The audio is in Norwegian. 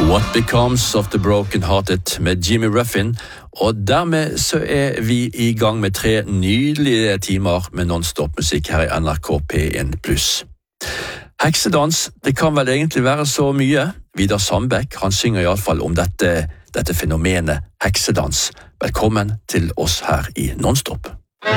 What Becomes of the Broken Hearted med Jimmy Ruffin, og dermed så vi i gang med 3 nydelige timer med non-stop musikk her i NRK P1+. Heksedans, det kan vel egentlig være så mye. Vidar Sandbekk, han synger i alle fall om dette fenomenet heksedans. Velkommen til oss her i non-stop.